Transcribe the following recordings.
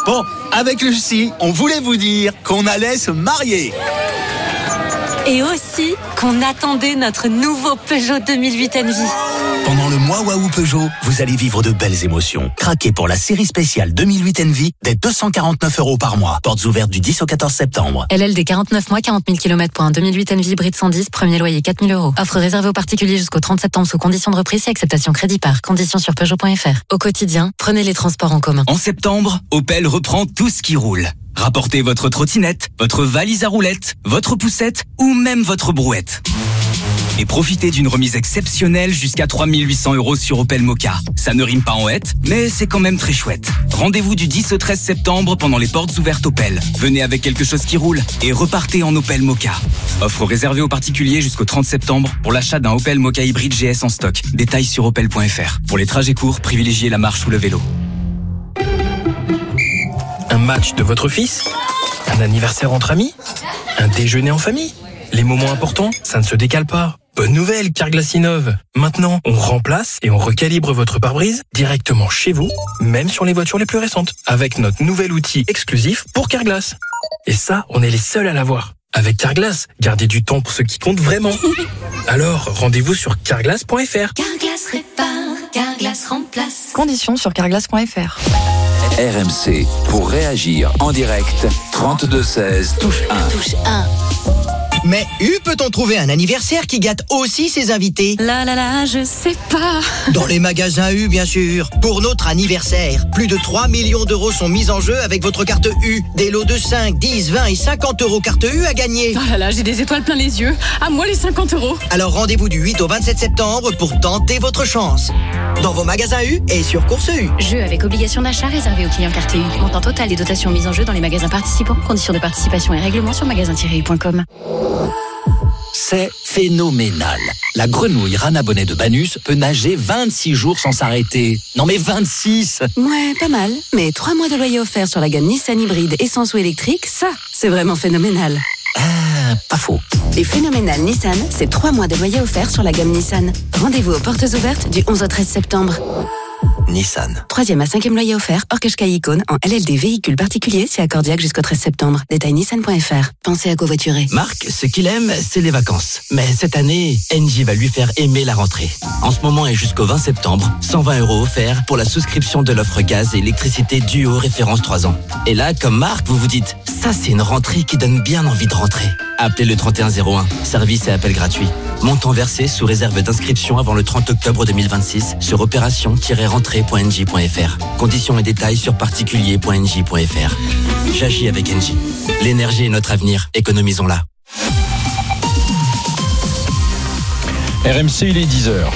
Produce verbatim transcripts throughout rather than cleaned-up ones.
Bon, avec Lucie, on voulait vous dire qu'on allait se marier. Et aussi qu'on attendait notre nouveau Peugeot deux mille huit Envy. Pendant le mois Waouh Peugeot, vous allez vivre de belles émotions. Craquez pour la série spéciale deux mille huit Envy dès deux cent quarante-neuf euros par mois. Portes ouvertes du dix au quatorze septembre. L L D quarante-neuf mois, quarante mille kilomètres pour un deux mille huit Envy hybride cent dix, premier loyer quatre mille euros. Offre réservée aux particuliers jusqu'au trente septembre sous conditions de reprise et acceptation crédit par. Conditions sur Peugeot point F R. Au quotidien, prenez les transports en commun. En septembre, Opel reprend tout ce qui roule. Rapportez votre trottinette, votre valise à roulettes, votre poussette ou même votre brouette. Et profitez d'une remise exceptionnelle jusqu'à trois mille huit cents euros sur Opel Mokka. Ça ne rime pas en hête, mais c'est quand même très chouette. Rendez-vous du dix au treize septembre pendant les portes ouvertes Opel. Venez avec quelque chose qui roule et repartez en Opel Mokka. Offre réservée aux particuliers jusqu'au trente septembre pour l'achat d'un Opel Mokka hybride G S en stock. Détails sur opel point F R. Pour les trajets courts, privilégiez la marche ou le vélo. Un match de votre fils? Un anniversaire entre amis? Un déjeuner en famille? Les moments importants, ça ne se décale pas. Bonne nouvelle, Carglass innove. Maintenant, on remplace et on recalibre votre pare-brise directement chez vous, même sur les voitures les plus récentes, avec notre nouvel outil exclusif pour Carglass. Et ça, on est les seuls à l'avoir. Avec Carglass, gardez du temps pour ce qui compte vraiment. Alors, rendez-vous sur carglass point F R. Carglass répare, Carglass remplace. Conditions sur carglass point F R. R M C, pour réagir en direct, trente-deux seize, touche un. Touche un. Mais U peut-on trouver un anniversaire qui gâte aussi ses invités? Là là là, je sais pas. Dans les magasins U, bien sûr. Pour notre anniversaire, plus de trois millions d'euros sont mis en jeu avec votre carte U. Des lots de cinq, dix, vingt et cinquante euros carte U à gagner. Oh là là, j'ai des étoiles plein les yeux. À moi les cinquante euros. Alors rendez-vous du huit au vingt-sept septembre pour tenter votre chance. Dans vos magasins U et sur Course U. Jeu avec obligation d'achat réservé aux clients carte U. Montant total des dotations mises en jeu dans les magasins participants. Conditions de participation et règlements sur magasin tiret u point com. C'est phénoménal. La grenouille Rana Bonnet de Banus peut nager vingt-six jours sans s'arrêter. Non mais vingt-six! Ouais, pas mal. Mais trois mois de loyer offert sur la gamme Nissan hybride essence ou électrique, ça, c'est vraiment phénoménal. Ah, pas faux. Et phénoménal Nissan, c'est trois mois de loyer offert sur la gamme Nissan. Rendez-vous aux portes ouvertes du onze au treize septembre. Nissan. Troisième à cinquième loyer offert, hors Qashqai Icône, en L L D véhicule particulier, c'est accordiaque jusqu'au treize septembre. Détail nissan point F R. Pensez à covoiturer. Marc, ce qu'il aime, c'est les vacances. Mais cette année, Engie va lui faire aimer la rentrée. En ce moment et jusqu'au vingt septembre, cent vingt euros offerts pour la souscription de l'offre gaz et électricité duo référence trois ans. Et là, comme Marc, vous vous dites, ça c'est une rentrée qui donne bien envie de rentrer. Appelez le trente et un zéro un, service et appel gratuit. Montant versé sous réserve d'inscription avant le trente octobre deux mille vingt-six sur opération tiret rentrée point engie point F R. Conditions et détails sur particulier point engie point F R. J'agis avec Engie. L'énergie est notre avenir, économisons-la. R M C, il est dix heures.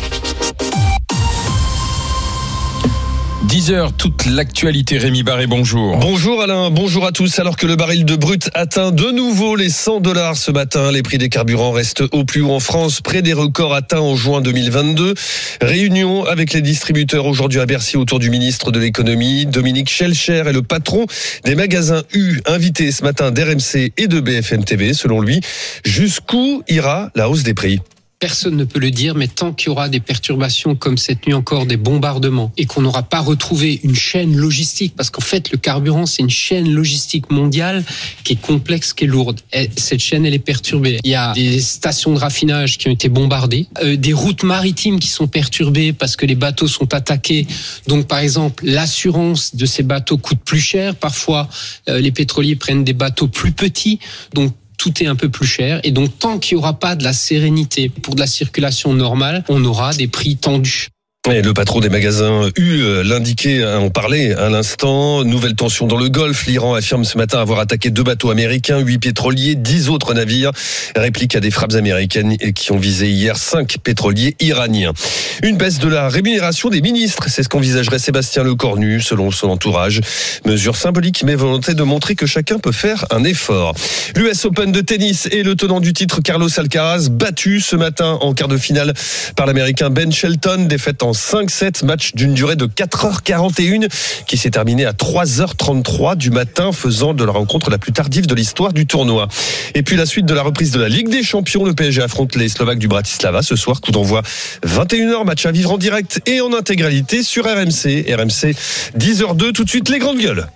dix heures, toute l'actualité. Rémi Barré, bonjour. Bonjour Alain, bonjour à tous. Alors que le baril de brut atteint de nouveau les cent dollars ce matin, les prix des carburants restent au plus haut en France, près des records atteints en juin deux mille vingt-deux. Réunion avec les distributeurs aujourd'hui à Bercy autour du ministre de l'économie. Dominique Schelcher est le patron des magasins U, invité ce matin d'R M C et de B F M T V. Selon lui, jusqu'où ira la hausse des prix ? Personne ne peut le dire, mais tant qu'il y aura des perturbations comme cette nuit encore, des bombardements, et qu'on n'aura pas retrouvé une chaîne logistique, parce qu'en fait, le carburant, c'est une chaîne logistique mondiale qui est complexe, qui est lourde. Et cette chaîne, elle est perturbée. Il y a des stations de raffinage qui ont été bombardées, euh, des routes maritimes qui sont perturbées parce que les bateaux sont attaqués. Donc, par exemple, l'assurance de ces bateaux coûte plus cher. Parfois, euh, les pétroliers prennent des bateaux plus petits. Donc, tout est un peu plus cher. Et donc, tant qu'il n'y aura pas de la sérénité pour de la circulation normale, on aura des prix tendus. Et le patron des magasins U l'indiquait, on parlait à l'instant, nouvelle tension dans le Golfe. L'Iran affirme ce matin avoir attaqué deux bateaux américains, huit pétroliers, dix autres navires. Réplique à des frappes américaines qui ont visé hier cinq pétroliers iraniens. Une baisse de la rémunération des ministres, c'est ce qu'envisagerait Sébastien Lecornu, selon son entourage. Mesure symbolique, mais volonté de montrer que chacun peut faire un effort. L'U S Open de tennis et le tenant du titre Carlos Alcaraz, battu ce matin en quart de finale par l'Américain Ben Shelton, défaite en cinq sept, match d'une durée de quatre heures quarante et une qui s'est terminé à trois heures trente-trois du matin, faisant de la rencontre la plus tardive de l'histoire du tournoi. Et puis la suite de la reprise de la Ligue des Champions, le P S G affronte les Slovaques du Bratislava ce soir, coup d'envoi vingt et une heures, match à vivre en direct et en intégralité sur R M C. R M C dix heures deux, tout de suite les grandes gueules.